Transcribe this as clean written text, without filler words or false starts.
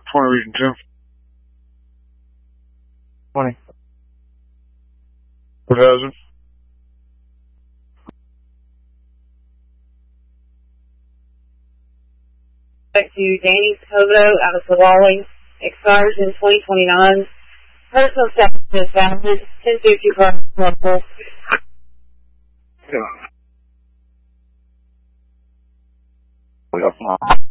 20 Region 2. 20. What hazard? Back to Danny Kovo out of Sawali. Expires in 2029. Personal status is valid. 1050 for local. Yeah.